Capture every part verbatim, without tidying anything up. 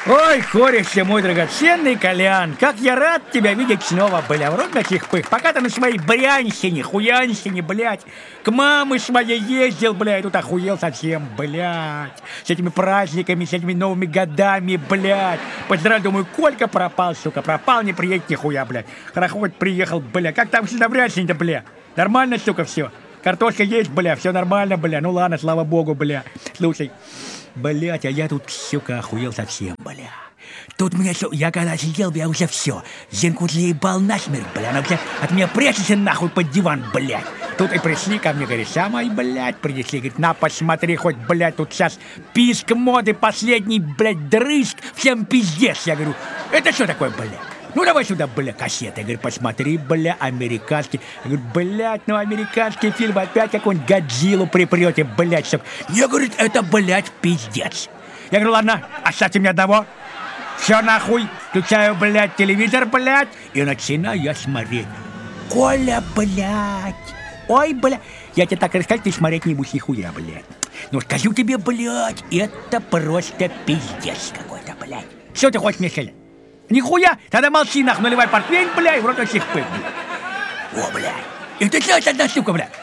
Ой, корище мой драгоценный Колян, как я рад тебя видеть снова, бля, в родных пых. Пока ты на своей брянщине, хуянщине, блядь, к маме своей ездил, бля, и тут охуел совсем, блядь. С этими праздниками, с этими новыми годами, блядь. Поздравляю, думаю, Колька пропал, сука, пропал, не приедет нихуя, блядь. Хорошо, хоть приехал, бля, как там все на брянщине-то, бля? Нормально, сука, все? Картошка есть, бля, все нормально, бля, ну ладно, слава богу, бля. Слушай. Блять, а я тут, сука, охуел совсем, бля. Тут меня все, я когда сидел, я уже все. Зенку заебал насмерть, бля. Она уже от меня прячется нахуй под диван, блядь. Тут и пришли ко мне, говорит, самой, блядь, принесли, говорит, на, посмотри, хоть, блядь, тут сейчас писк моды, последний, блядь, дрызг, всем пиздец. Я говорю, это что такое, блядь? Ну давай сюда, бля, кассеты. Я говорю, посмотри, бля, американский. Я говорю, блядь, ну американский фильм, опять какой-нибудь Годзиллу припрете, блядь, чтоб. Я говорю, это, блядь, пиздец. Я говорю, ладно, оставьте мне одного. Все нахуй, включаю, блядь, телевизор, блядь, и начинаю я смотреть. Коля, блядь, ой, блядь. Я тебе так расскажу, ты смотреть не будешь нихуя, блядь. Ну скажу тебе, блядь, это просто пиздец какой-то, блядь. Что ты хочешь мне сказать? Нихуя! Тогда молчи, нахуй, наливай портвейн, бля, и в рот всех пых, бля. О, бля. Это что, это одна штука, бля?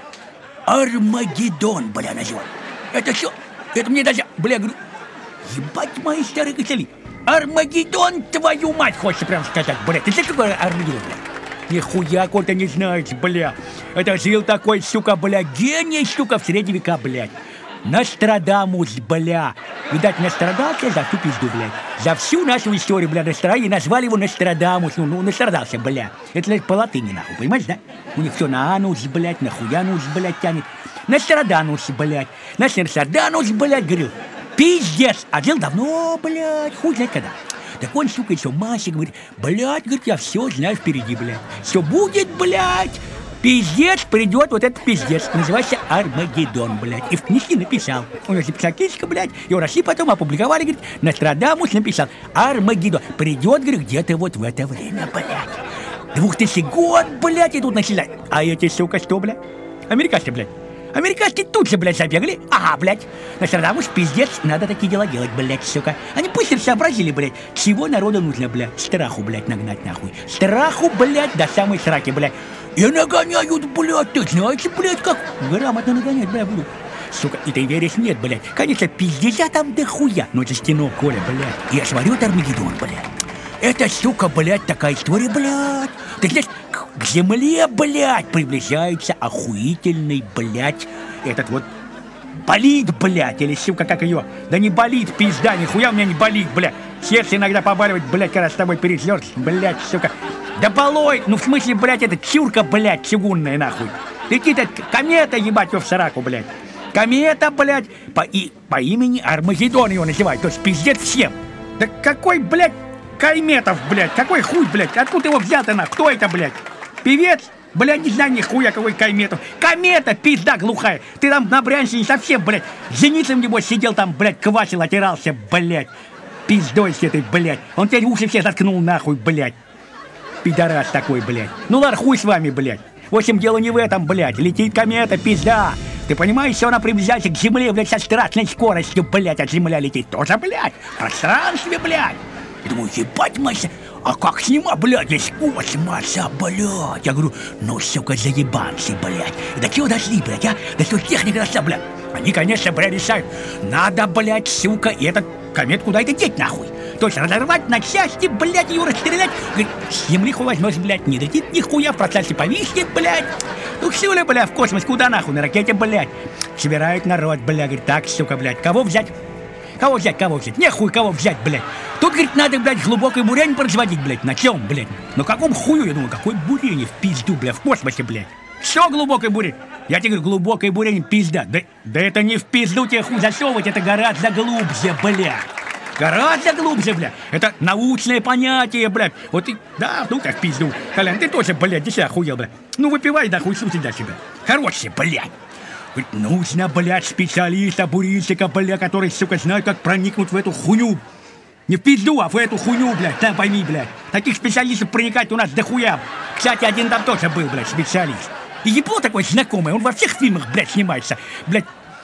Армагеддон, бля, называй. Это что? Это мне даже, бля, говорю, ебать мои старые костыли. Армагеддон, твою мать, хочешь прям сказать, бля. Ты знаешь, какой Армагеддон, бля? Нихуя, кот-то не знаешь, бля. Это жил такой, сука, бля, гений, сука, в средние века, блядь. Нострадамус, бля. Видать, настрадался за всю пизду, блядь. За всю нашу историю, бля, настрадали, и назвали его Нострадамус. Ну, ну, настрадался, бля. Это по латыни, нахуй, понимаешь, да? У них все на анус, блядь, на хуянус, блядь, тянет. Ностраданус, блядь. Ностраданус, блядь, говорил. Пиздец. А жил давно, блядь, хуй знает когда. Так он, сука, еще Масе говорит, блядь, говорит, я все знаю впереди, блядь. Все будет, блядь. Пиздец, придет вот этот пиздец. Называется Армагеддон, блядь. И в книжке написал. У него написал книжка, блядь. И в России потом опубликовали, говорит, Нострадамус написал Армагеддон. Придет, говорит, где-то вот в это время, блядь. Двухтысячный год, блядь, и тут начали. А эти, сука, что, блядь? Американцы, блядь. Американцы тут же, блядь, забегали. Ага, блядь. Нострадамус, пиздец, надо такие дела делать, блядь, сука. Они быстро сообразили, блядь, чего народу нужно, блядь. Страху, блядь, нагнать, нахуй. Страху, блядь, до самой сраки, блядь. И нагоняют, блядь, ты знаете, блядь, как грамотно нагонять, блядь, буду. Сука, и ты веришь? Нет, блядь. Конечно, пиздеця там дохуя. Но это стено, Коля, блядь. Я смотрю, это Армагеддон, блядь. Это, сука, блядь, такая история, блядь. Ты знаешь, к земле, блядь, приближается охуительный, блядь, этот вот болит, блядь, или, сука, как ее. Да не болит, пизда, нихуя у меня не болит, блядь. Сердце иногда побаливает, блядь, когда с тобой переслёшь, блядь, сука. Да болой, ну в смысле, блядь, это чурка, блядь, чугунная, нахуй. Летит эта комета, ебать, его в сраку, блядь. Комета, блядь, по, и, по имени Армагеддон его называют, то есть пиздец всем. Да какой, блядь, Кайметов, блядь, какой хуй, блядь, откуда его взято, нахуй, кто это, блядь? Певец? Блядь, не знаю нихуя, какой Кайметов. Комета, пизда глухая. Ты там на Брянщине совсем, блядь, с зеницем, небось, сидел там, блядь, квасил, отирался, блядь. Пиздой с этой, блядь. Он тебе уши все заткнул, нахуй, блядь. Пидорас такой, блядь. Ну ладно, хуй с вами, блядь. В общем, дело не в этом, блядь. Летит комета, пизда. Ты понимаешь, что она приближается к земле, блядь, со страшной скоростью, блядь, от земля летит. Тоже, блядь, в пространстве, блядь. Я думаю, ебать, Мася, а как снима, блядь, здесь космоса, блядь. Я говорю, ну, сука, заебанцы, блядь. И до чего дошли, блядь, а? Да что техника дошла, блядь. Они, конечно, блядь, решают. Надо, блядь, сука, и этот комет куда-то деть, нахуй. То есть разорвать на части, блядь, ее расстрелять. Говорит, с земли хуй возьмешь, блядь, не летит нихуя, в процессе повиснет, блядь. Ну, все ли, блядь, в космос, куда нахуй, на ракете, блядь. Собирают народ, блядь, говорит, так, сука, блядь, кого взять? Кого взять, кого взять? Нехуй кого взять, блядь. Тут, говорит, надо, блядь, глубокое бурение производить, блядь. На чем, блядь? Ну каком хую, я думаю, какой бурение в пизду, блядь, в космосе, блядь. Что глубокое бурение? Я тебе говорю, глубокое бурение, пизда. Да, да это не в пизду тебе хуй засовывать, это гораздо глубже, блядь. Гораздо глубже, блядь. Это научное понятие, блядь. Вот ты, да, ну как в пизду. Колян, ты тоже, блядь, ты себя охуел, блядь. Ну выпивай, да хуй слушай дальше, блядь. Хороший, блядь. Говорит, нужно, блядь, специалиста, бурильщика, блядь, который, сука, знает, как проникнуть в эту хуйню. Не в пизду, а в эту хуйню, блядь, там пойми, блядь. Таких специалистов проникать у нас дохуя. Кстати, один там тоже был, блядь, специалист. И ебло такой знакомый, он во всех фильмах, блядь, снимается. Блядь,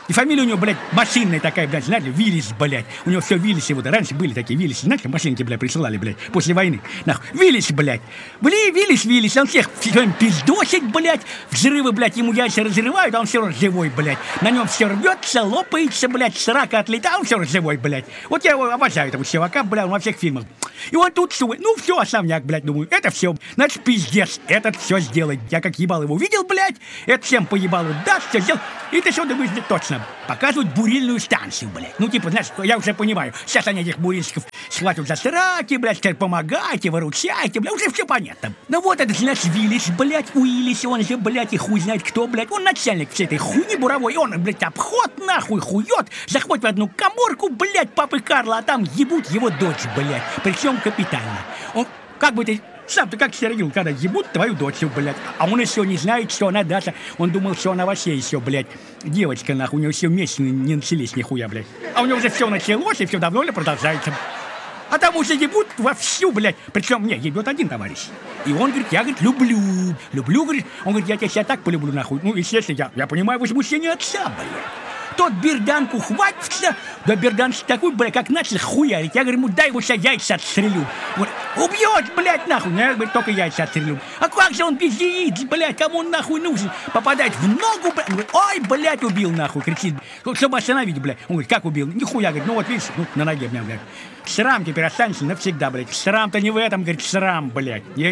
И фамилия у него, блядь, машинная такая, блядь, знаете, Виллис, блядь. У него все Виллисы, вот раньше были такие Виллисы, знаете, машинки, блядь, присылали, блядь, после войны. Нахуй, Виллис, блядь. Блин, Виллис, Виллис, он всех все пиздосит, блядь. Взрывы, блядь, ему яйца разрывают, а он все равно живой, блядь. На нем все рвется, лопается, блядь, с рака отлетает, он все равно живой, блядь. Вот я его обожаю, этого чувака, блядь, он во всех фильмах. И он тут свой, ну все, основняк, блядь, думаю, это все, значит, пиздец, этот все сделает. Я как ебал его видел, блядь, это всем по ебалу даст, все сделал. И ты что думаешь, точно, показывают бурильную станцию, блядь. Ну, типа, знаешь, я уже понимаю, сейчас они этих бурильщиков схватят за сраки, блядь, теперь помогайте, выручайте, блядь, уже все понятно. Ну вот этот, значит, Виллис, блядь, Уиллис, он же, блядь, и хуй знает кто, блядь, он начальник всей этой хуйни буровой, и он, блядь, обход нахуй хует, заходит в одну каморку, блядь, папы Карла, а там ебут его дочь, блядь, причем капитально. Он, как бы ты... Сам ты как сердил, когда ебут твою дочь, блядь. А он еще не знает, что она Даша. Он думал, что она вообще еще, блядь, девочка, нахуй. У него все вместе не начались нихуя, блядь. А у него уже все началось, и все давно ли продолжается. А там уже ебут вовсю, блядь. Причем, не, ебет один товарищ. И он говорит, я, говорит, люблю. Люблю, говорит. Он говорит, я тебя себя так полюблю, нахуй. Ну, естественно, я, я понимаю возмущение отца, блядь. Тот берданку хватится, да бердан такой, блядь, как начал хуярить. Я говорю ему, дай ему сейчас яйца отстрелю. Он убьет, блядь, нахуй. Я говорю, только яйца отстрелю. А как же он без яиц, блядь, кому он нахуй нужен? Попадать в ногу, блядь. Он говорит, ой, блядь, убил, нахуй, кричит. Чтобы остановить, блядь. Он говорит, как убил? Нихуя, говорит, ну вот видишь, ну, на ноге, блядь, блядь. Шрам теперь останется навсегда, блядь. Шрам-то не в этом, говорит, шрам, блядь. Я,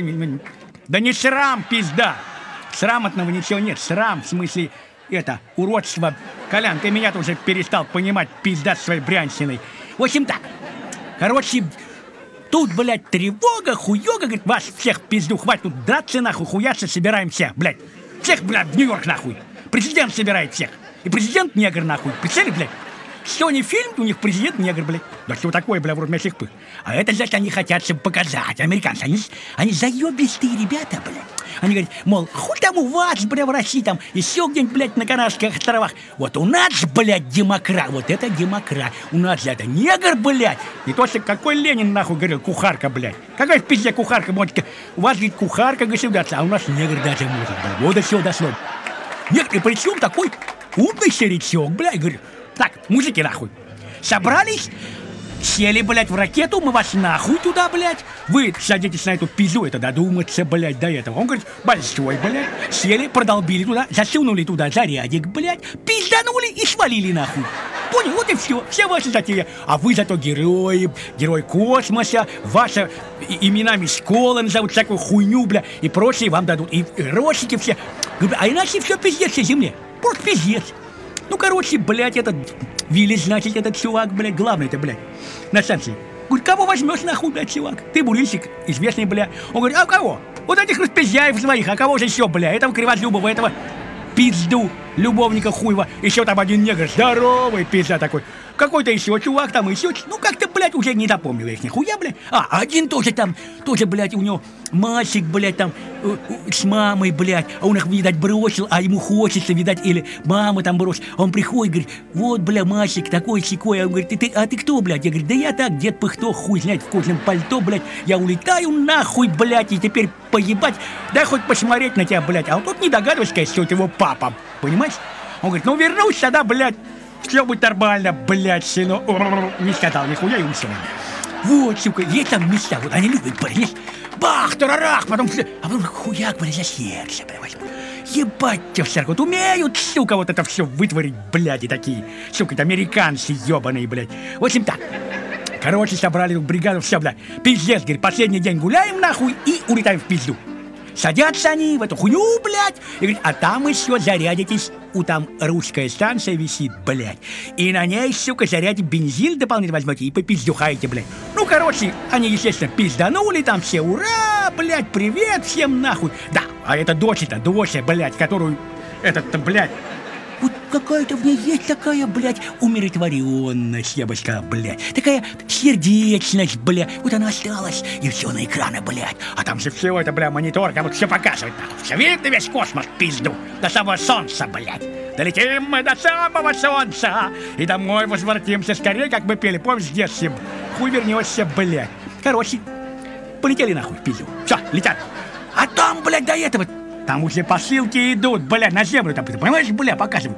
да не шрам, пизда. Шрамотного ничего нет. Шрам, в смысле... Это, уродство. Колян, ты меня уже перестал понимать, пизда своей брянщиной. В общем так. Короче, тут, блядь, тревога, хуёга, говорит, вас всех пизду хватит, тут драться нахуй, хуяться, собираемся, блядь. Всех, блядь, в Нью-Йорк нахуй. Президент собирает всех. И президент негр нахуй. Представляете, блядь? Что не фильм, у них президент негр, блядь. Да что такое, бля, вроде мясных пых. А это, значит, они хотят, чтобы показать. Американцы, они, они заебистые ребята, блядь. Они говорят, мол, хуй там у вас, бля, в России, там, еще где-нибудь, блядь, на Канарских островах. Вот у нас, блядь, демократ, вот это демократ. У нас это негр, блядь. И то, что какой Ленин, нахуй, говорил, кухарка, блядь. Какая в пизде кухарка, может, у вас, говорит, кухарка государства, а у нас негр даже может, блядь. Вот и все дошло. Негр, и причем такой умный серичок, блядь, говорит. Так, мужики, нахуй, собрались, сели, блядь, в ракету, мы вас нахуй туда, блядь. Вы садитесь на эту пизду, это додуматься, блядь, до этого. Он говорит, большой, блядь. Сели, продолбили туда, засунули туда зарядик, блядь, пизданули и свалили, нахуй. Понял? Вот и все, вся ваша затея. А вы зато герои, герой космоса, ваши именами школы назовут, всякую хуйню, бля, и прочее вам дадут. И росики все. А иначе все пиздец всей земле. Просто пиздец. Ну, короче, блядь, этот Виллис, значит, этот чувак, блядь, главный-то, блядь, на станции. Говорит, кого возьмешь нахуй, блядь, чувак? Ты бурильщик, известный, блядь. Он говорит, а кого? Вот этих распиздяев своих, а кого же еще, блядь? Этого Кривозубова, этого пизду, любовника хуева. Еще там один негр, здоровый пизда такой. Какой-то еще чувак там, еще, ну, как-то, блядь, уже не запомнил их нихуя, блядь. А, один тоже там, тоже, блядь, у него мальчик, блядь, там, э, э, с мамой, блядь, а он их, видать, бросил, а ему хочется, видать, или мама там бросила. Он приходит, говорит, вот, бля, мальчик, такой-сякой. Он говорит, ты, ты, а ты кто, блядь? Я говорю, да я так, дед Пыхто, хуй знает, в кожаном пальто, блядь. Я улетаю нахуй, блядь, и теперь поебать, дай хоть посмотреть на тебя, блядь. А он тут не догадывается, конечно, что это его папа, понимаешь? Он говорит, ну, вернусь тогда, блядь. Все будет нормально, блядь, сынок. Не сказал нихуя и ушел. Вот, сука, есть там места, вот они любят, блядь, бах, тарарах, потом все, а потом хуяк, блядь, за сердце, блядь. Ебать тебя всяк, вот умеют, сука, вот это все вытворить, блядь, и такие, сука, это американцы ебаные, блядь. В общем так, короче, собрали бригаду, все, блядь, пиздец, говорит, последний день гуляем, нахуй, и улетаем в пизду. Садятся они в эту хуйню, блядь, и говорят, а там еще зарядитесь, у там русская станция висит, блядь, и на ней, сука, зарядите бензин дополнительно возьмете и попиздюхаете, блядь. Ну, короче, они, естественно, пизданули, там все, ура, блядь, привет всем нахуй. Да, а это дочь-то, дочь, блядь, которую, этот-то, блядь, вот какая-то в ней есть такая, блядь, умиротворенность, я бы сказал, блядь. Такая сердечность, блядь. Вот она осталась, и все на экраны, блядь. А там же все это, бля, монитор, как будто все показывает. Все видно, весь космос, пизду. До самого солнца, блядь. Долетим мы до самого солнца. И домой возвратимся скорее, как мы пели. Помнишь, в детстве? Хуй вернешься, блядь. Короче, полетели нахуй, пизду. Все, летят. А там, блядь, до этого... Там уже посылки идут, бля, на землю, там, понимаешь, бля, показывают.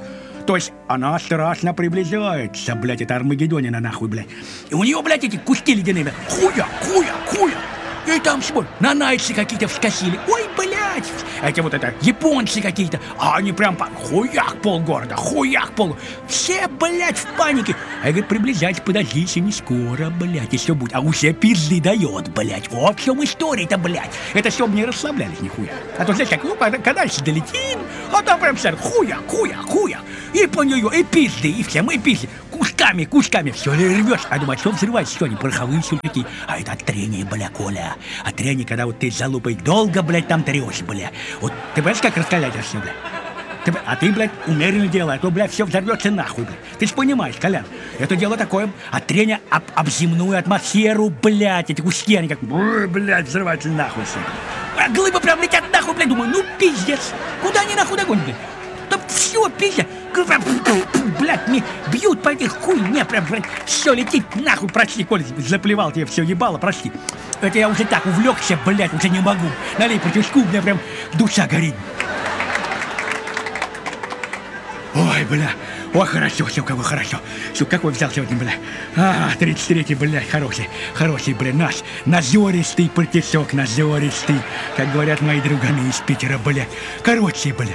То есть она страшно приближается, блядь, это Армагеддонина нахуй, блядь. И у нее, блядь, эти куски ледяные, блядь, хуя, хуя, хуя. И там, смотри, нанайцы какие-то вскочили. Ой, блядь, эти вот это, японцы какие-то. А они прям по хуях полгорода, хуях пол. Все, блядь, в панике. А я говорю, приближать, подождите, не скоро, блядь, и все будет. А уже пизды дает, блядь. Вот в чем история-то, блядь. Это чтобы не расслаблялись нихуя. А то, знаешь, как, ну, когда дальше долетим, а там прям все, хуя, хуя, хуя. И по нее, и пизды, и все, мы пизды. Кусками, кусками, все рвешь. А думать, что взрывать, что они пороховые сюрки. А это от трения, бля, Коля. От трения, когда вот ты с залупой долго, блядь, там трешь, бля. Вот ты понимаешь, как раскалять это все, бля? Ты, а ты, блядь, умеренно делай, а то, блядь, все взорвется нахуй, блядь. Ты ж понимаешь, Колян, это дело такое от трения об, об земную атмосферу, блядь. Эти куски, они как, блядь, взрываются нахуй все. А глыбы прям летят нахуй, блядь, думаю, ну пиздец. Куда они нахуй догонят, блядь? Да все, пиздец. Блядь, мне бьют по этих хуй, мне прям, блядь, все летит нахуй, прости, Коля, заплевал тебе все ебало, прости. Это я уже так увлекся, блядь, уже не могу. Налей потюшку, у меня прям душа горит. Ой, бля, ой, хорошо, все, как бы хорошо. Все, какой взял сегодня, бля. А, тридцать третий, блядь, хороший, хороший, бля, наш назористый партисок, назористый, как говорят мои друганы из Питера, блядь. Короче, бля.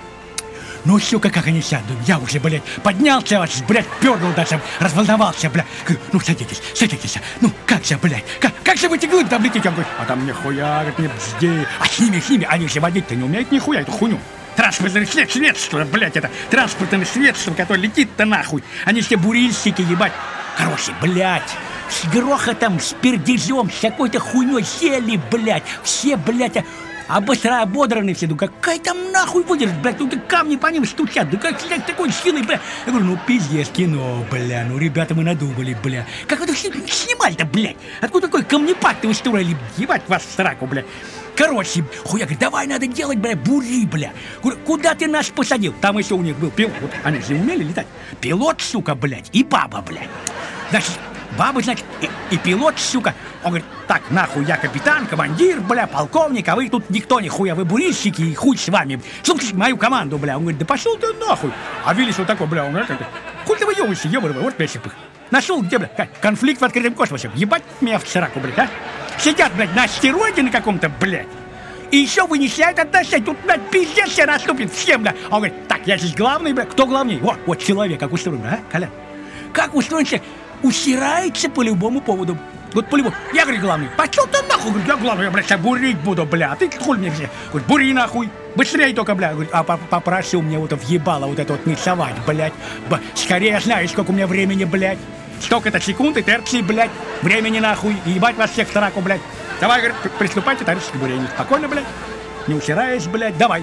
Ну, сука, как они сядут, я уже, блядь, поднялся, аж, блядь, пернул даже, разволновался, блядь. Ну, садитесь, садитесь, ну, как же, блядь, как, как же вы эти глыбы там летите? Он говорит, а там нихуя, говорит, не бзди. А с ними, с ними, они же водить-то не умеют нихуя, эту хуйню. Транспортное средство, блядь, это транспортное средство, которое летит-то нахуй. Они все бурильщики, ебать. Короче, блядь, с грохотом, с пердежом, с какой-то хуйней сели, блядь, все, блядь, обостро ободраны все, ну какая там нахуй выдержит, блядь, ну камни по ним стучат, ну как, блядь, такой силой, блядь. Я говорю, ну пиздец, кино, бля, ну ребята мы надумали, бля. Как вы это снимали-то, блядь? Откуда такой камнепад-то вы строили, ебать вас в сраку, бля. Короче, хуя, говорит, давай надо делать, бля, бури, бля. Куда ты нас посадил? Там еще у них был пилот, вот они же умели летать. Пилот, сука, блядь, и баба, блядь. Значит, баба, значит, и, и пилот, сука. Он говорит, так, нахуй, я капитан, командир, бля, полковник, а вы тут никто, нихуя, вы бурильщики, и хуй с вами. Слушайте мою команду, бля. Он говорит, да пошел ты нахуй. А Виллис вот такой, бля, он говорит, хуй ты выебываешься, ебаный, вот пять шипых. Нашел где, бля, конфликт в открытом космосе. Ебать меня в сраку, блядь, а? Сидят, блядь, на астероиде на каком-то, блядь. И еще вынесляют отношения. Тут, блядь, пиздец все наступит всем, бля. Он говорит, так, я здесь главный, бля. Кто главней? Вот, вот человек, как устроен, а, Коля? Как устроен человек? Усирается по любому поводу. Вот по любому. Я, говорю, главный. Пошел ты нахуй, говорю, я главный, я, блядь, сейчас бурить буду, бля. А ты хуй мне все. Говорит, бури нахуй. Быстрее только, бля. Говорит, а попрошу мне вот въебало вот это вот не совать, блядь. Скорее знаешь, сколько у меня времени, блядь. Столько-то секунд и терций, блядь, времени нахуй, и ебать вас всех в сраку, блядь. Давай, говорит, приступайте, товарищ к бурению. Спокойно, блядь, не усираясь, блядь, давай.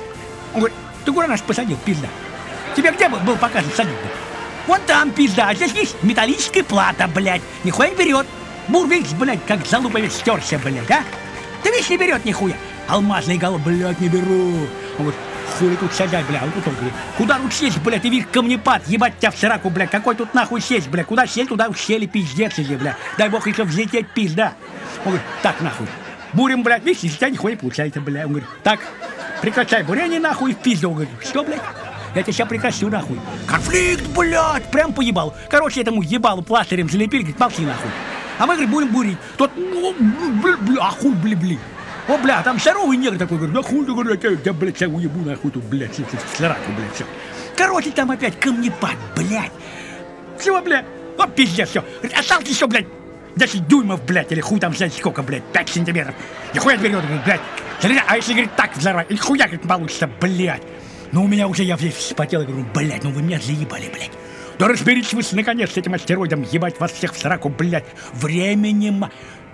Он говорит, ты куда нас посадил, пизда? Тебе где был, был показан садить, блядь? Вон там, пизда, а здесь есть металлическая плата, блядь. Нихуя не берет. Бур, видишь, блядь, как залупа стерся, блядь, а? Ты видишь, не берет нихуя. Алмазный голов, блядь, не беру. Он говорит, хули тут сядать, бля, он тут говорит, куда тут сесть, блядь, ты видишь камнепад, ебать тебя в сраку, блядь, какой тут нахуй сесть, блядь, куда сесть, туда сели, пиздец, иди, блядь, дай бог еще взлететь, пизда. Он говорит, так, нахуй, бурим, блядь, видишь, из тебя нихуя не получается, блядь, он говорит, так, прекращай бурение, нахуй, в пизду, он говорит, что, блядь, я тебя сейчас прекращу, нахуй, конфликт, блядь, прям по ебалу, короче, этому ебалу пластырем залепили, говорит, молчи, нахуй, а мы, говорит, будем бурить, тот, бля, бля, а хуй, бля, бля. О, бля, там здоровый негр такой, говорит, да хуй, говорит, я, блядь, я уебу, нахуй тут, блядь, в сраку, блядь, все. Короче, там опять камнепад, блядь. Все, блядь, вот пиздец, все. Осталось еще, блядь, десять дюймов, блядь, или хуй там, знаешь, сколько, блядь, пять сантиметров. Нихуя берет, блядь. А если, говорит, так взорвать, и хуя, говорит, получится, блядь. Ну, у меня уже, я весь вспотел, и говорю, блядь, ну вы меня заебали, блядь. Да разберитесь вы, наконец, с этим астероидом, ебать вас всех в сраку, блядь. Времени...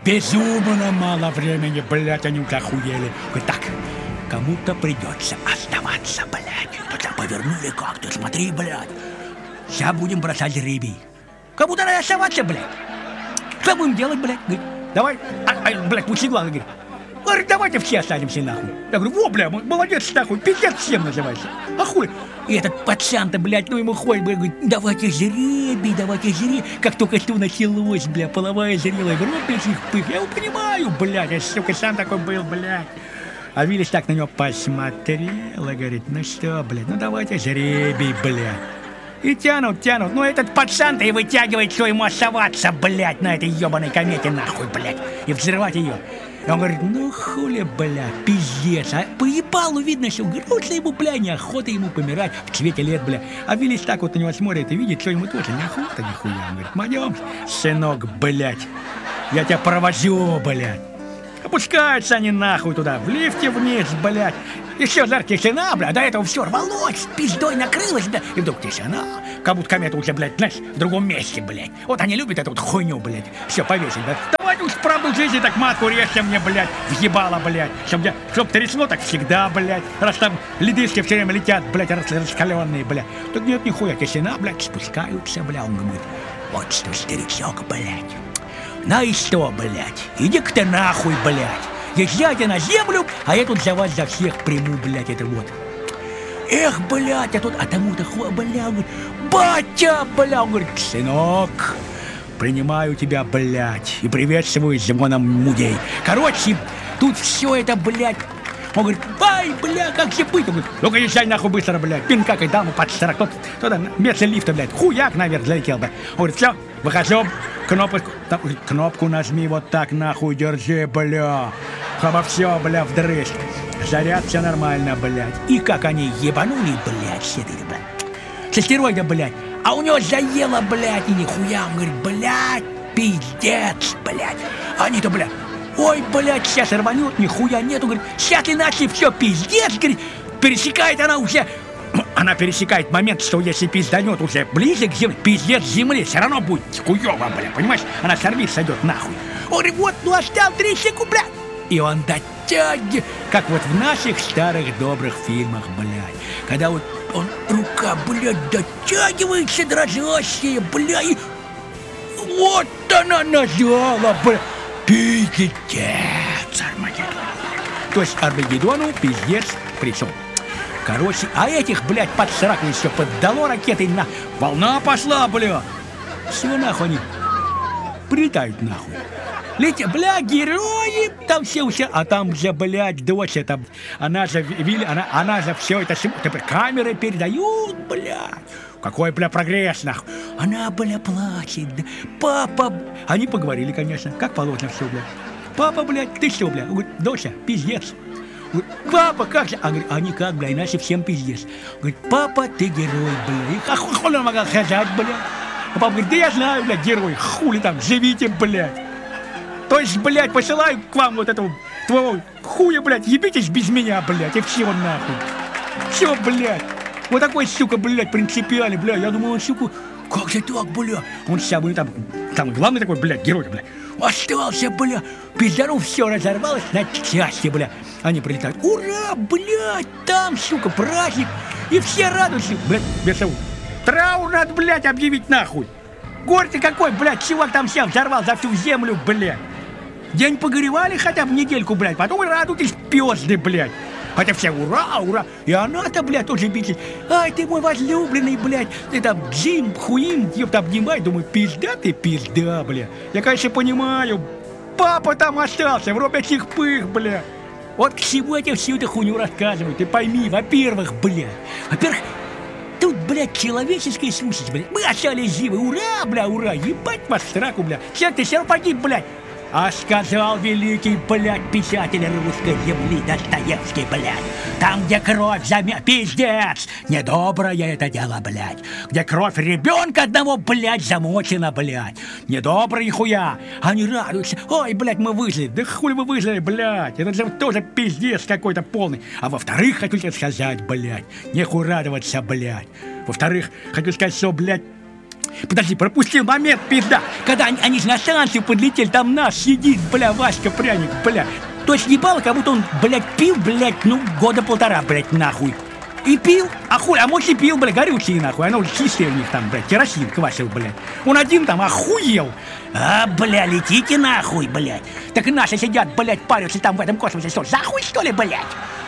Безумно мало времени, блядь, они уже охуели. Говорит, так, кому-то придется оставаться, блядь. Тут там повернули как-то, смотри, блядь. Сейчас будем бросать рыбий. Кому-то надо оставаться, блядь. Что будем делать, блядь? Говорит, давай, а, а, блядь, пусть главный говорит. Говорит, давайте все останемся, нахуй. Я говорю, во, бля, молодец, нахуй, пиздец всем называется. А хуй. И этот пацан-то, блядь, ну ему ходит, блядь, говорит, давайте жребий, давайте жребий. Как только что началось, бля, половая зрелая, в рот этих пых. Я его понимаю, блядь, я, сука, сам такой был, блядь. А Виллис так на него посмотрел и говорит: ну что, блядь, ну давайте жребий, блядь. И тянут, тянут. Ну этот пацан-то и вытягивает, что ему оставаться, блядь, на этой ебаной комете, нахуй, блядь. И взрывать ее. И он говорит: ну хули, блядь, пиздец. А по ебалу видно, что грустно ему, блядь, неохота ему помирать в цвете лет, блядь. А Виллис так вот на него смотрит и видит, что ему тоже неохота, нихуя. Он говорит: пойдем, сынок, блядь, я тебя провожу, блядь. Опускаются они нахуй туда, в лифте вниз, блядь. Еще жар тишина, блядь, до этого все рвалось, пиздой накрылось, да. И вдруг тишина, как будто комета уже, блядь, знаешь, в другом месте, блядь. Вот они любят эту вот хуйню, блядь. Все, повесить, да. Давайте уж правду жизни так матку режьте мне, блядь, въебало, блядь. Чтоб, я, чтоб трясло так всегда, блядь. Раз там ледышки все время летят, блядь, раскаленные, блядь. Так нет, нихуя, тишина, блядь, спускаются, блядь. Он говорит: вот что, старичок, блядь. На и что, блядь, иди-ка ты нахуй, блядь. Езжайте на землю, а я тут за вас за всех приму, блядь, это вот. Эх, блядь, а тут, а тому-то хуй, блядь, говорит: батя, блядь, он говорит: сынок, принимаю тебя, блядь, и приветствую звоном мудей. Короче, тут все это, блядь. Он говорит: ай, бля, как же быть? Он говорит: ну-ка, езжай нахуй быстро, блядь. Пинка, как даму под сорок. Тот, туда, вместо лифта, блядь, хуяк наверх залетел, блядь. Он говорит: все, выхожу, кнопочку, там, кнопку нажми, вот так, нахуй, держи, бля. Хоба, все, бля, вдрызг. Заряд, все нормально, блядь. И как они ебанули, блядь, с этой, блядь, с астероида, блядь. А у него заело, блядь, и нихуя. Он говорит: блядь, пиздец, блядь. Они-то, блядь, ой, блядь, сейчас рванет, нихуя нету, говорит, сейчас иначе все, пиздец, говорит, пересекает она уже, она пересекает момент, что если пизданет уже ближе к земле, пиздец земли, все равно будет хуёво, блядь, понимаешь, она с орбит сойдет нахуй. Он говорит: вот, ну оставь три секунды, блядь. И он дотягивает, как вот в наших старых добрых фильмах, блядь, когда вот он, рука, блядь, дотягивается дрожащая, блядь, и вот она нажала, блядь. Пиздец, Армагеддон. То есть Армагеддону пиздец пришел. Короче, а этих, блядь, под сорок еще поддало ракетой на... Волна пошла, бля. Все нахуй они прилетают нахуй. Летят, бля, герои, там все все, а там же, блядь, дочь, там, она же, вили, она, она же все это, теперь камеры передают, блядь. Какой, бля, прогресс, нахуй. Она, бля, плачет. Папа... Они поговорили, конечно, как положено все, бля. Папа, блядь, ты что, бля? Он говорит: доча, пиздец. Он говорит: папа, как же? А говорит: а никак, бля, иначе всем пиздец. Он говорит: папа, ты герой, бля. И хули он могла сказать, бля? А папа говорит: да я знаю, бля, герой. Хули там, живите, блядь. То есть, блядь, посылаю к вам вот этого твоего хуя, блядь, ебитесь без меня, блядь, и все нахуй. Все, блядь. Вот такой, сука, блядь, принципиальный, бля. Я думаю, он, сука, как же так, бля? Он самый там, самый главный такой, блядь, герой, бля. Остался, бля. Пиздару все разорвалось на части, бля. Они прилетают: ура, блядь, там, сука, праздник. И все радуются, блядь, без того. Траур надо, блядь, объявить нахуй. Горе-то какой, блядь, чувак там всем взорвал за всю землю, блядь. День погоревали хотя бы недельку, блядь, потом и радуйтесь, пёзды, блядь. Хотя все ура, ура. И она-то, блядь, тоже битит. Ай, ты мой возлюбленный, блядь. Ты там Джим, хуим, ёпта, обнимай. Думаю, пизда ты, пизда, блядь. Я, конечно, понимаю. Папа там остался, в робячих пых, блядь. Вот к чему я тебе всю эту хуйню рассказываю. Ты пойми, во-первых, блядь. Во-первых, тут, блядь, человеческая сущность, блядь. Мы остались живы, ура, бля, ура. Ебать вас в сраку, блядь. Все, ты все погиб, блядь. А сказал великий, блядь, писатель русской земли Достоевский, блядь. Там, где кровь замя... Пиздец! Недоброе это дело, блядь. Где кровь ребенка одного, блядь, замочена, блядь. Недобрые хуя. Они радуются. Ой, блядь, мы выжили. Да хули вы выжили, блядь. Это же тоже пиздец какой-то полный. А во-вторых, хочу тебе сказать, блядь, нехуй радоваться, блядь. Во-вторых, хочу сказать, что, блядь, подожди, пропустил момент, пизда. Когда они, они же на станцию подлетели, там наш сидит, бля, Васька Пряник, бля. То есть ебало, как будто он, блядь, пил, блядь, ну, года полтора, блядь, нахуй. И пил, а хуй, а может и пил, блядь, горючий, нахуй. Оно чистое у них там, блядь, керосин квасил, блядь. Он один там охуел. А, бля, летите нахуй, блядь. Так и наши сидят, блядь, парятся там в этом космосе. Что, за хуй, что ли, блядь?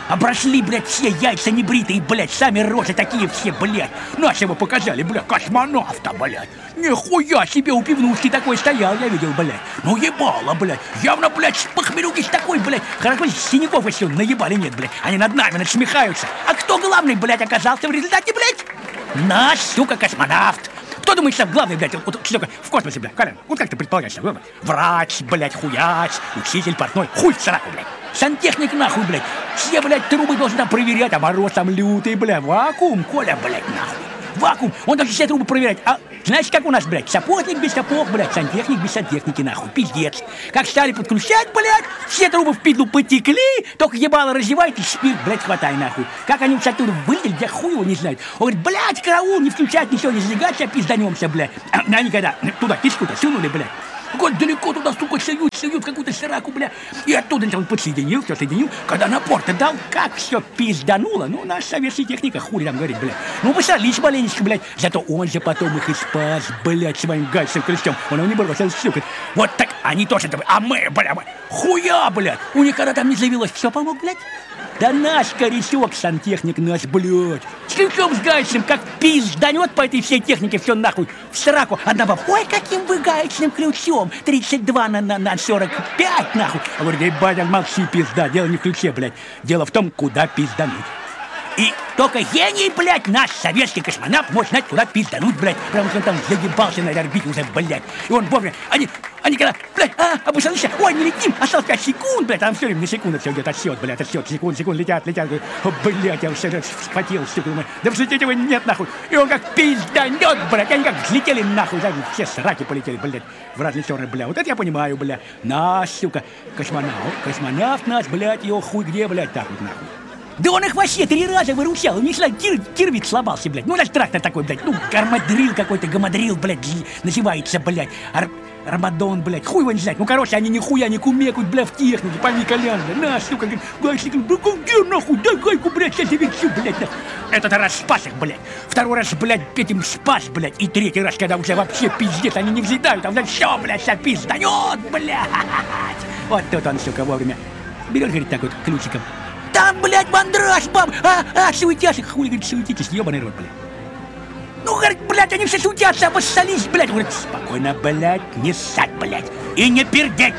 Обросли, блядь, все яйца небритые, блядь, сами рожи такие все, блядь. Нашего показали, блядь, космонавта, блядь. Нихуя себе, у пивнушки такой стоял, я видел, блядь. Ну ебало, блядь. Явно, блядь, с похмелюгись такой, блядь. Хорошо, синяков еще наебали нет, блядь. Они над нами насмехаются. А кто главный, блядь, оказался в результате, блядь? Наш, сука, космонавт. Кто думает, что главный, блядь, вот, что такое в космосе, блядь, Колян? Вот как ты предполагаешь, блядь? Врач, блядь, хуяч, учитель, портной, хуй в сраку, блядь. Сантехник нахуй, блядь. Все, блядь, трубы должны там проверять, а мороз там лютый, блядь. Вакуум, Коля, блядь, нахуй. Вакуум. Он должен все трубы проверять. А знаете, как у нас, блядь? Сапожник без сапог, блядь. Сантехник без сантехники, нахуй. Пиздец. Как стали подключать, блядь, все трубы в пизду потекли, только ебало раздевает и спирт, блядь, хватай, нахуй. Как они уж оттуда вылезли, я хуй его не знаю. Он говорит, блядь, караул, не включать ничего, не сжигать, сейчас пизданемся, блядь. А они когда туда кишку-то сунули, блядь. Вот далеко туда, сука, суют, суют какую-то сраку, бля. И оттуда он подсоединил, все соединил. Когда напор-то дал, как все пиздануло. Ну, наша советская техника, хули там говорит, бля. Ну, посолись маленечко, блядь. Зато он же потом их и спас, блядь, своим гайсом крестем. Он его не бросил, сука. Вот так, они тоже, а мы, бля, хуя, блядь. У них когда там не заявилось, все помог, блядь. Да наш корячок, сантехник наш, блядь. С ключом, с гайцем, как пизданет по этой всей технике, все нахуй в сраку. Одна баба, ой, каким вы гайцем ключом, тридцать два на, на, на сорок пять, нахуй. А говорит, эй, батя, молчи, пизда, дело не в ключе, блядь. Дело в том, куда пиздануть. И только гений, блядь, наш советский космонавт может знать, куда пиздануть, блядь. Потому что он там загибался на орбите уже, блядь. И он вовремя, они, они когда, блядь, а, обусолись, ой, не летим, осталось пять секунд, блядь, там все время на секунду все идет отсчет, блядь, отсчет, секунд, секунд, летят, летят, о, блядь, я уже схватил, сука, думаю, да взлететь его нет, нахуй. И он как пизданет, блядь, они как взлетели, нахуй, да, все сраки полетели, блядь, в разные стороны, блядь. Вот это я понимаю, блядь, наш, сука, космонавт, космонавт наш, блядь, его хуй где, блядь, так вот, нахуй. Да он их вообще три раза выручал, у них кир, кирвит сломался, блядь. Ну, наш трактор такой, блядь, ну, гармадрил какой-то, гамадрил, блядь, называется, блядь. Ар Армадон, блядь, хуй его не знает. Ну, короче, они нихуя не кумекают, блядь, в технике, пойми, Колян, блядь. На, сука, говорит, гайчник, да где, нахуй, дай гайку, блядь, сейчас завечу, блядь, нахуй. Этот раз спас их, блядь. Второй раз, блядь, этим спас, блядь. И третий раз, когда уже вообще пиздец, они не взлетают, а, блядь, все, блядь, вся пизданет, блядь. Вот тут он, сука, вовремя берет, говорит, так вот, ключиком. Там, блядь, мандраж, баб! А, а, суетятся! Хули, говорит, суетитесь, ебаный рот, блядь. Ну, говорит, блядь, они все суетятся, обоссались, блядь. Говорит, спокойно, блядь, не ссать, блядь. И не пердеть.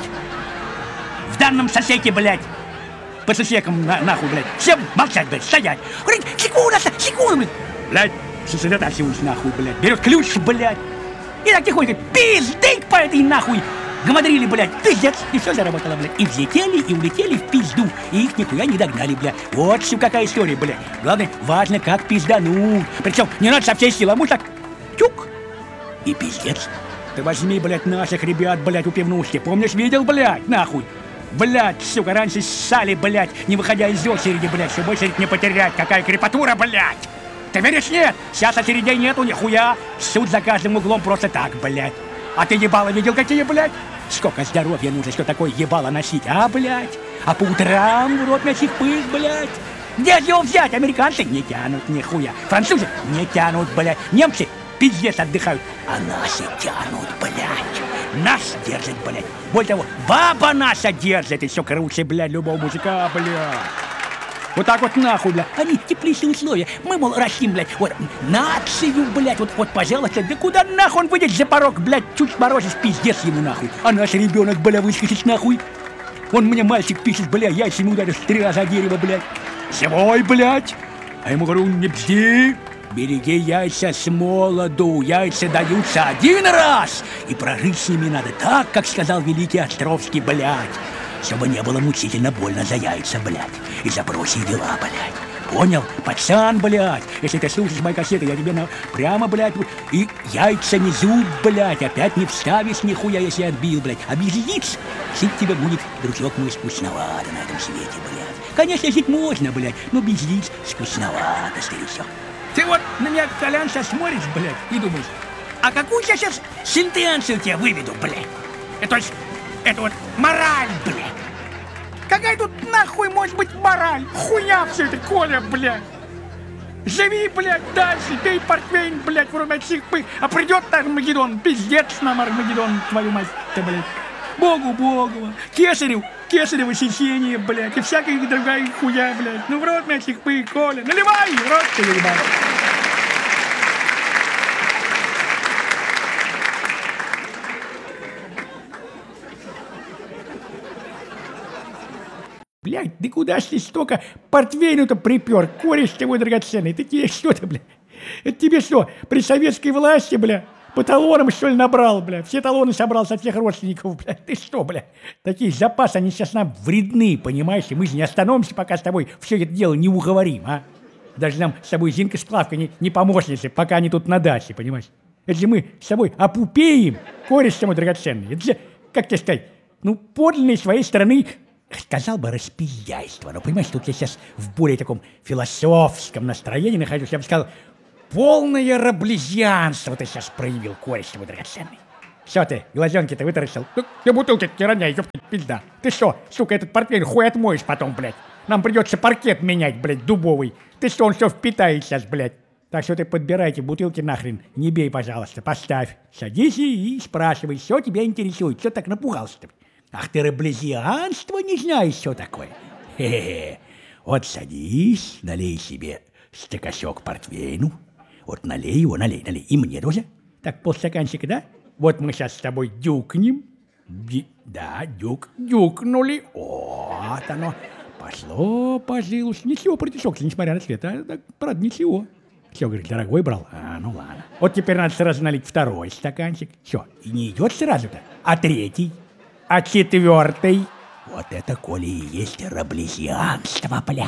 В данном сосеке, блядь. По сосекам, на, нахуй, блядь. Всем молчать, блядь, стоять. Говорит, секунда, секунда, блядь. Блядь, сосредотачиваюсь, нахуй, блядь. Берет ключ, блядь. И так тихонько, пиздык по этой, нахуй. Гамадрили, блядь, пиздец, и все заработало, блядь. И взлетели, и улетели в пизду, и их нихуя не догнали, блядь. Вот все какая история, блядь. Главное, важно, как пиздануть. Причем не надо со всей силы, а может так, тюк, и пиздец. Ты возьми, блядь, наших ребят, блядь, у пивнушки. Помнишь, видел, блядь, нахуй? Блядь, сука, раньше ссали, блядь, не выходя из очереди, блядь, чтобы очередь не потерять. Какая крепатура, блядь. Ты веришь, нет? Сейчас очередей нету, нихуя. Суд за каждым углом просто так, блядь. А ты ебало видел какие, блядь? Сколько здоровья нужно, что такое ебало носить, а, блядь? А по утрам в рот носить пыль, блядь? Где же его взять? Американцы не тянут нихуя. Французы не тянут, блядь. Немцы пиздец отдыхают. А наши тянут, блядь. Нас держит, блядь. Более того, баба наша держит. И все круче, блядь, любого мужика, блядь. Вот так вот нахуй, блядь. Они теплейшие условия. Мы, мол, растим, блядь, вот, нацию, блядь, вот, вот, пожалуйста. Да куда нахуй он выйдет за порог, блядь, чуть морозишь, пиздец ему, нахуй. А наш ребенок, бля, выскочит, нахуй. Он мне, мальчик, пишет, бля, яйцами ударишь три раза о дерево, блядь. Живой, блядь. А ему говорю, не бзди. Береги яйца с молоду. Яйца даются один раз. И прожить с ними надо так, как сказал великий Островский, блядь. Чтобы не было мучительно больно за яйца, блядь. И за прочие дела, блядь. Понял? Пацан, блядь. Если ты слушаешь мои кассеты, я тебе на... прямо, блядь, и яйца не зуб, блядь. Опять не вставишь нихуя, если отбил, блядь. А без яиц жить тебе будет, дружок мой, скучновато на этом свете, блядь. Конечно, жить можно, блядь, но без яиц скучновато, старичок. Ты вот на меня, Колян, сейчас смотришь, блядь, и думаешь, а какую я сейчас сентенцию тебе выведу, блядь? Это, это вот мораль, блядь. Какая тут нахуй может быть мораль? Хуя все это, Коля, блядь. Живи, блядь, дальше, пей портвейн, блядь, вырубай всех пых. А придет Армагеддон, пиздец нам Армагеддон, твою мать, ты, блядь. Богу Богова, Кесарев, Кесарево сечение, блядь, и всякая другая хуя, блядь. Ну в рот мясик пы, Коля, наливай, в рот ты, ебать. Блядь, ты куда ж ты столько портвейну-то припер, кореш ты мой драгоценный, ты тебе что-то, блядь, это тебе что, при советской власти, бля, по талонам, что ли, набрал, бля, все талоны собрал со всех родственников, бля, ты что, бля, такие запасы, они сейчас нам вредны, понимаешь, и мы же не остановимся, пока с тобой все это дело не уговорим, а? Даже нам с тобой Зинка Сплавка не, не помощницы, пока они тут на даче, понимаешь? Это же мы с тобой опупеем, кореш ты мой драгоценный, это же, как тебе сказать, ну, подлинной своей стороны... Сказал бы распиздяйство, но, понимаешь, тут я сейчас в более таком философском настроении нахожусь. Я бы сказал, полное раблезианство ты сейчас проявил, кореш твой драгоценный. Что ты, глазенки-то вытаращил? Ну, ты бутылки не роняй, ёпта, пизда. Ты что, сука, этот портфель хуй отмоешь потом, блядь. Нам придется паркет менять, блядь, дубовый. Ты что, он все впитает сейчас, блядь. Так что ты подбирайте бутылки нахрен, не бей, пожалуйста, поставь. Садись и, и спрашивай, что тебя интересует, что так напугался-то? Ах ты, раблезианство не знаешь, что такое? Хе-хе-хе. Вот садись, налей себе стакашок портвейну. Вот налей его, налей, налей. И мне тоже. Так, полстаканчика, да? Вот мы сейчас с тобой дюкнем. Ди- да, дюк, дюкнули. Вот оно. Пошло, пожилось. Ничего, протишок, несмотря на цвет. А, так, правда, ничего. Все, говорит, дорогой брал. А, ну ладно. Вот теперь надо сразу налить второй стаканчик. Все, и не идет сразу-то, а третий. А четвертый, вот это, коли и есть раблезианство, бля.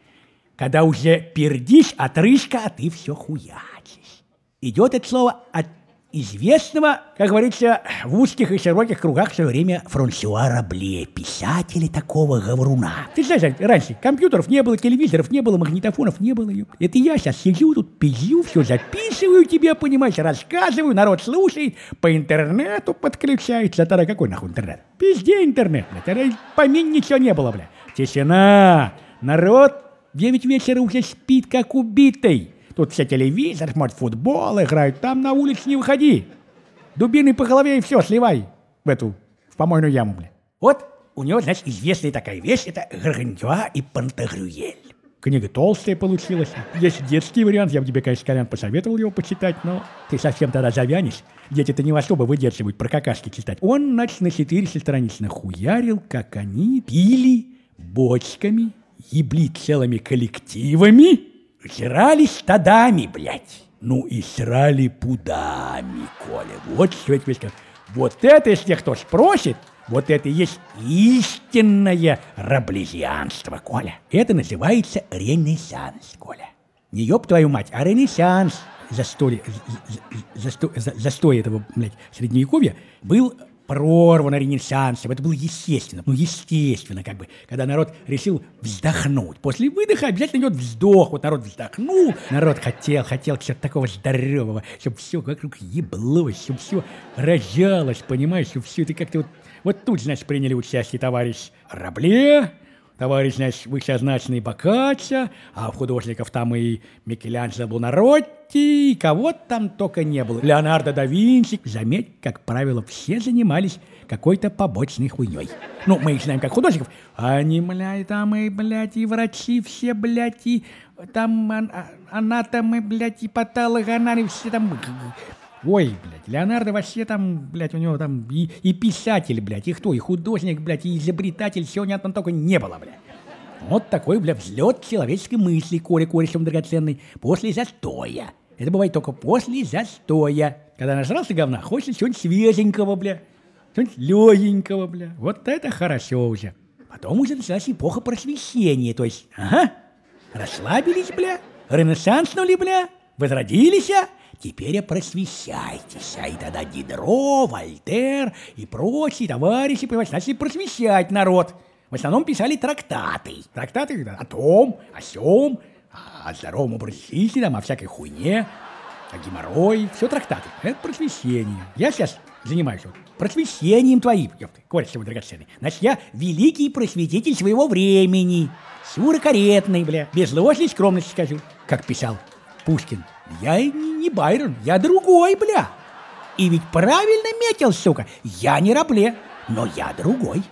Когда уже пердишь, отрыжка, а ты все хуячишь. Идет это слово от известного, как говорится, в узких и широких кругах в свое время Франсуа Рабле, писателя такого говоруна. Ты знаешь, раньше компьютеров не было, телевизоров не было, магнитофонов не было. Это я сейчас сижу тут, пизжу, все записываю тебе, понимаешь, рассказываю, народ слушает, по интернету подключается. А тогда какой нахуй интернет? Пизде интернет, бля, тогда помень ничего не было, бля. Тишина, народ в девять вечера уже спит, как убитый. Тут все телевизор, смотрят футбол, играют. Там на улицу не выходи. Дубиной по голове и все, сливай в эту, в помойную яму, бля. Вот у него, значит, известная такая вещь, это Гаргантюа и Пантагрюэль. Книга толстая получилась. Есть детский вариант, я бы тебе, конечно, Колян, посоветовал его почитать, но ты совсем тогда завянешь. Дети-то не особо выдерживают про какашки читать. Он, значит, на четыреста страниц нахуярил, как они пили бочками, ебли целыми коллективами, жрали стадами, блядь. Ну и срали пудами, Коля. Вот что я тебе скажу. Вот это, если кто спросит, вот это и есть истинное раблезианство, Коля. Это называется ренессанс, Коля. Не ёб твою мать, а ренессанс. Застой, застой, застой этого, блядь, средневековья был прорван ренессансом. Это было естественно. Ну, естественно, как бы, когда народ решил вздохнуть. После выдоха обязательно идет вздох. Вот народ вздохнул. Народ хотел, хотел чего-то такого здорового, чтобы все вокруг еблось, чтобы все рожалось, понимаешь, чтобы все это как-то вот... Вот тут, значит, приняли участие товарищ Рабле, товарищ, значит, вышеозначенный Боккаччо, а в художников там и Микеланджело Бонаротти, и кого там только не было. Леонардо да Винчи. Заметь, как правило, все занимались какой-то побочной хуйней. Ну, мы их знаем как художников. Они, блядь, там и, блядь, и врачи все, блядь, и там анатомы, блядь, и патологоанали, все там... Ой, блядь, Леонардо вообще там, блядь, у него там и, и писатель, блядь, и кто, и художник, блядь, и изобретатель, всего нет, там только не было, блядь. Вот такой, блядь, взлет человеческой мысли, Коля корешем драгоценный, после застоя. Это бывает только после застоя. Когда нажрался говна, хочется чего-нибудь свеженького, бля, чего-нибудь легенького, бля. Вот это хорошо уже. Потом уже началась эпоха просвещения, то есть, ага, расслабились, бля, ренессанснули, бля, возродились, а? Теперь просвещайтесь, и тогда Дидро, Вольтер и прочие товарищи, понимаете, начали просвещать народ. В основном писали трактаты. Трактаты о том, о сём, о здоровом образе жизни, там, о всякой хуйне, о геморрое, все трактаты. Это просвещение. Я сейчас занимаюсь вот просвещением твоим, ёпты, кореш мой драгоценный. Значит, я великий просветитель своего времени. Сурокорректный, бля, без ложной скромности скажу, как писал Пушкин. Я не, не Байрон, я другой, бля. И ведь правильно метил, сука, я не Рабле. Но я другой.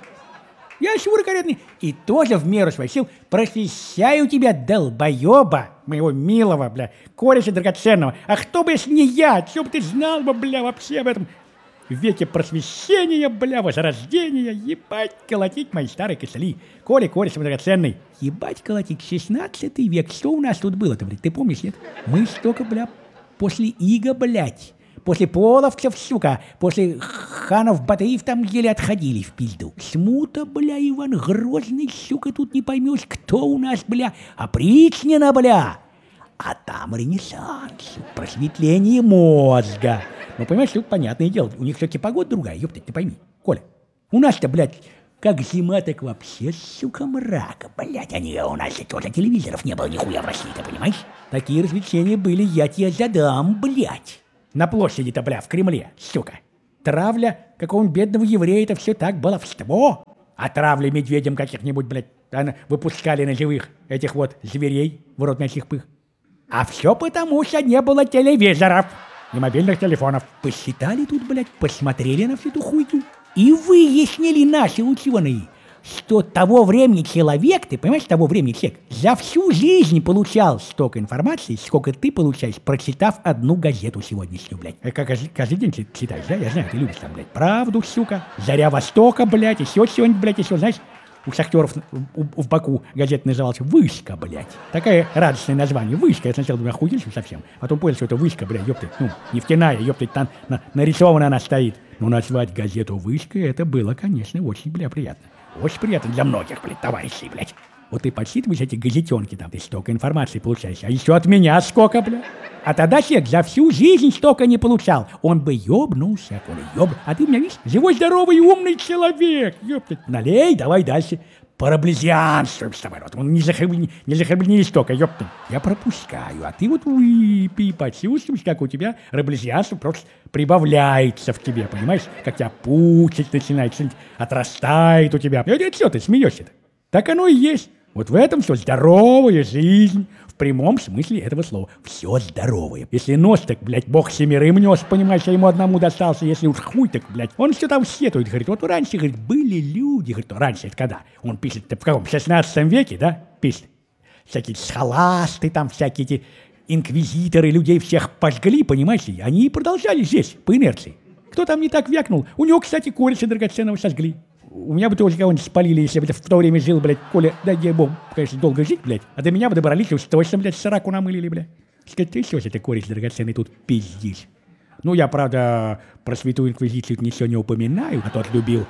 Я Шура Каретный и тоже в меру своих сил просвещаю тебя, долбоеба, моего милого, бля, кореша драгоценного. А кто бы, если не я, что бы ты знал бы, бля, вообще в этом веке просвещения, бля, возрождения, ебать, колотить мои старые косыли. Коля, кореш драгоценный, ебать, колотить, шестнадцатый век, что у нас тут было-то, блядь, ты помнишь, нет? Мы столько, бля, после ига, блядь, после половцев, сука, после ханов Батыев там еле отходили в пизду. Смута, бля, Иван Грозный, сука, тут не поймешь, кто у нас, бля, опричнина, бля. А там ренессанс, просветление мозга. Ну, понимаешь, тут понятное дело, у них все-таки погода другая, ёптать, ты пойми. Коля, у нас-то, блядь, как зима, так вообще, сука, мрака, блядь. Они, у нас тоже телевизоров не было нихуя в России, ты понимаешь? Такие развлечения были, я тебе задам, блядь. На площади-то, бля, в Кремле, сука. Травля какого-нибудь бедного еврея, это все так баловство. А травля медведям каких-нибудь, блядь, выпускали на живых этих вот зверей, в рот мясих пых. А все потому, что не было телевизоров и мобильных телефонов. Посчитали тут, блядь, посмотрели на всю эту хуйню и выяснили наши ученые, что того времени человек, ты понимаешь, того времени человек за всю жизнь получал столько информации, сколько ты получаешь, прочитав одну газету сегодняшнюю, блядь. Как каждый, каждый день читаешь, да? Я знаю, ты любишь там, блядь, «Правду», сука, «Заря Востока», блядь, еще что-нибудь, блядь, еще, знаешь, у шахтеров в, в Баку газета называлась «Вышка», блядь. Такое радостное название. «Вышка». Я сначала думаю, охуелся совсем. Потом понял, что это «Вышка», блядь, ёптать. Ну, нефтяная, ёптать, там на, нарисована она стоит. Но назвать газету «Вышкой» это было, конечно, очень, бля, приятно. Очень приятно для многих, блядь, товарищей, блядь. Вот ты подсчитываешь эти газетенки, там ты столько информации получаешь, а еще от меня сколько, бля. А тогда человек за всю жизнь столько не получал. Он бы ёбнулся, Коля, ёб. А ты у меня, видишь, живой, здоровый и умный человек. Ёптать. Налей, давай дальше. Параблезианствуем с тобой. Вот, не захлебни, не захлебни столько, ёптать. Я пропускаю, а ты вот выпей, почувствуешь, как у тебя раблезианство просто прибавляется в тебе, понимаешь? Как тебя пучить начинает, что-нибудь отрастает у тебя. Это что ты смеешься-то? Так оно и есть. Вот в этом все здоровая жизнь. В прямом смысле этого слова. Все здоровое. Если нос, так, блядь, бог семерым нес, понимаешь, а ему одному достался. Если уж хуй, так, блядь, он все там сетует. Говорит, вот раньше, говорит, были люди. Говорит, раньше это когда? Он пишет, в каком? В шестнадцатом веке, да? Пишет. Всякие схоласты, там всякие эти инквизиторы, людей всех пожгли, понимаете? Они продолжали здесь, по инерции. Кто там не так вякнул? У него, кстати, кореша драгоценного сожгли. У меня бы тоже кого-нибудь спалили, если бы в то время жил, блядь, Коля, дай ей бог, конечно, долго жить, блядь, а до меня бы добрались, уж точно, блядь, сраку намылили, блядь. Сказать, ты что, ты, кореш драгоценный, тут пиздишь. Ну, я, правда, про святую инквизицию ничего не упоминаю, а тот любил.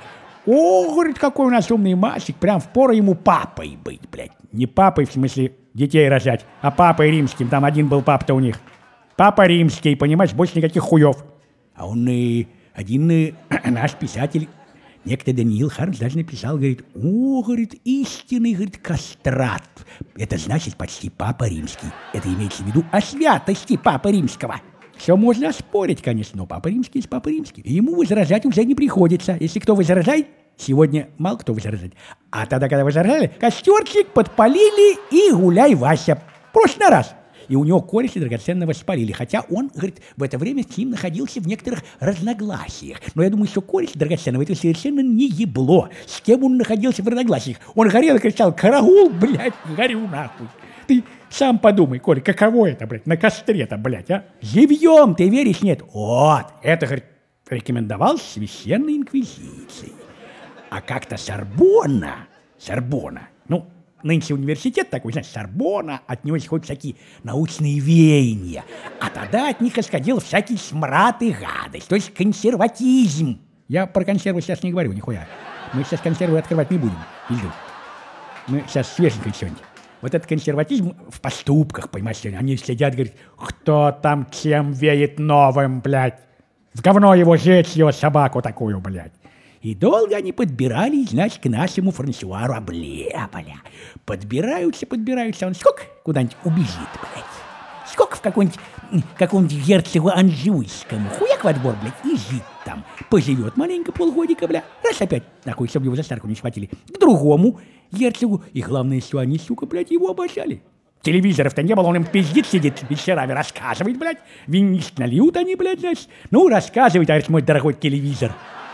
О, говорит, какой у нас умный мальчик, прям впору ему папой быть, блядь. Не папой, в смысле, детей рожать, а папой римским, там один был папа-то у них. Папа римский, понимаешь, больше никаких хуев. А он и один и, наш писатель, некто Даниил Хармс даже написал, говорит, о, говорит, истинный, говорит, кастрат. Это значит почти папа римский. Это имеется в виду о святости папы римского. Все можно оспорить, конечно, но папа римский есть папа римский. И ему возражать уже не приходится. Если кто возражает, сегодня мало кто возражает. А тогда, когда возражали, костерчик подпалили и гуляй, Вася. Просто на раз. И у него кореша драгоценного спалили. Хотя он, говорит, в это время с ним находился в некоторых разногласиях. Но я думаю, что кореш драгоценного это совершенно не ебло. С кем он находился в разногласиях? Он горел и кричал, караул, блядь, горю нахуй. Ты сам подумай, Коля, каково это, блядь, на костре-то, блядь, а? Живьем, ты веришь, нет? Вот, это, говорит, рекомендовал священной инквизицией. А как-то Сорбонна, Сорбонна, ну, нынче университет такой, знаешь, Сорбонна, от него исходят всякие научные веяния. А тогда от них исходил всякий смрад и гадость, то есть консерватизм. Я про консервы сейчас не говорю, нихуя. Мы сейчас консервы открывать не будем, иду. Мы сейчас свеженькое что-нибудь. Вот этот консерватизм в поступках, понимаешь, они следят, говорят, кто там чем веет новым, блядь. В говно его жечь, его собаку такую, блядь. И долго они подбирались, значит, к нашему Франсуару, а бля, бля. Подбираются, подбираются, он сколько куда-нибудь убежит, блядь. Сколько в каком-нибудь, каком-нибудь герцогу Анжуйскому, хуяк в отбор, блядь, и жить там. Поживет маленько полгодика, бля, раз опять, нахуй, чтобы его за старку не схватили, к другому герцогу. И главное, что они, сука, блядь, его обожали. Телевизоров-то не было, он им пиздит, сидит вечерами, рассказывает, блядь. Винишь нальют они, блядь, значит. Ну, рассказывай, товарищ мой дорогой телевизор.